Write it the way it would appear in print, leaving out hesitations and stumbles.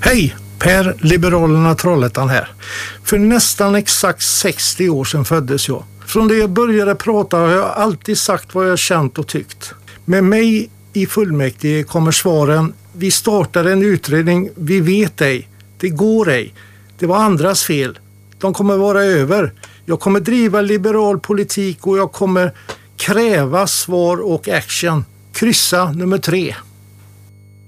Hej! Per Liberalerna Trollhättan här. För nästan exakt 60 år sedan föddes jag. Från det jag började prata har jag alltid sagt vad jag känt och tyckt. Med mig i fullmäktige kommer svaren: vi startade en utredning, vi vet ej, det går ej, det var andras fel, de kommer vara över. Jag kommer driva liberal politik och jag kommer kräva svar och action. Kryssa nummer 3.